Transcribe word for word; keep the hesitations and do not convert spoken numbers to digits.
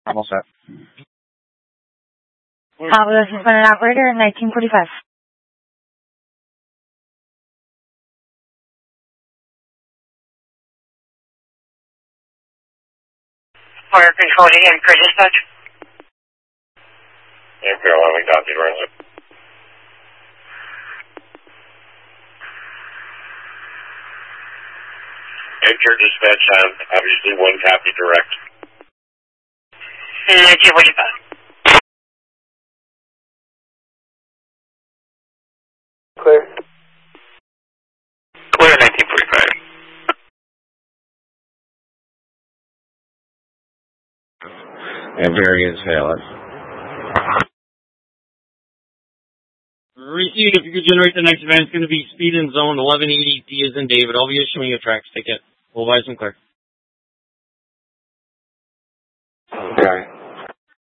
I'm all set. Copy, this is an operator, nineteen forty-five. Fire control to Ampere dispatch. Ampere eleven, copy, Lorenzo. Ampere dispatch, um, obviously one copy direct. nineteen forty-five. Clear. Clear, nineteen forty-five. And variance failure. Received, if you could generate the next event, it's going to be speed in zone eleven eighty, D as in David. I'll be issuing a tracks ticket. We'll buy some clear. Okay.